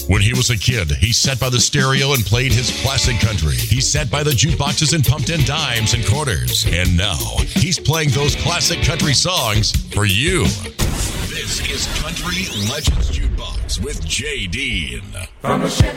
When he was a kid, he sat by the stereo and played his classic country. He sat by the jukeboxes and pumped in dimes and quarters. And now, he's playing those classic country songs for you. This is Country Legends Jukebox with Jay Dean. From a ship